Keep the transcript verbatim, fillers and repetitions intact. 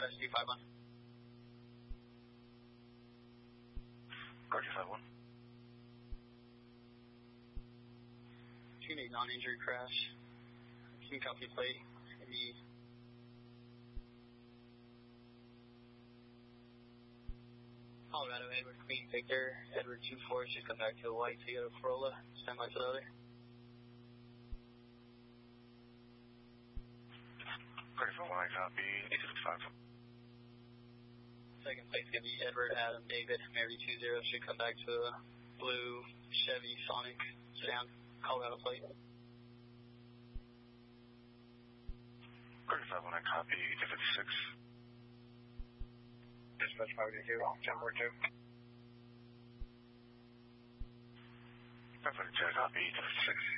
S D five one. Roger, five one. Two eight non-injury crash. King copy plate. Maybe. Colorado, Edward Queen Victor, Edward two four should come back to a white Toyota Corolla. Stand by for the other. Roger, five one, I copy. eight six five. Second plate's going to be Edward Adam David, Mary two zero, should come back to a blue Chevy Sonic sedan, Colorado plate. Roger, five one, I copy. eight six six. Dispatch five two, ten four two. five two, I copy. eight six six.